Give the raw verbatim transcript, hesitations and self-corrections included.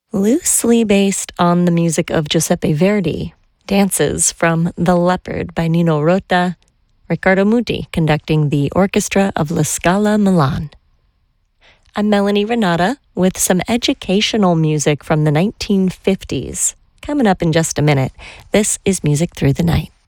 Loosely based on the music of Giuseppe Verdi, Dances from The Leopard by Nino Rota, Riccardo Muti conducting the orchestra of La Scala Milan. I'm Melanie Renata with some educational music from the nineteen fifties. Coming up in just a minute, this is Music Through the Night.